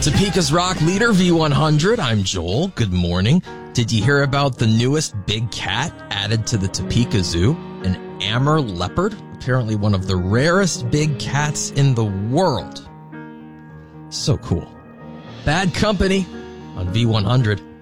Topeka's rock leader, V100. I'm Joel. Good morning. Did you hear about the newest big cat added to the Topeka Zoo? An Amur leopard, apparently one of the rarest big cats in the world. So cool. Bad Company on V100.